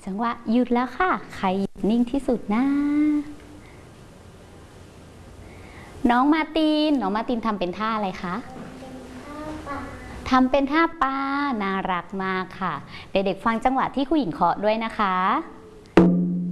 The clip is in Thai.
จังหวะหยุดแล้วค่ะใครหยุดนิ่งที่สุดนะน้องมาตินทำเป็นท่าอะไรคะทำเป็นท่าปลาน่ารักมากค่ะเด็กๆฟังจังหวะที่ครูหญิงเคาะด้วยนะคะ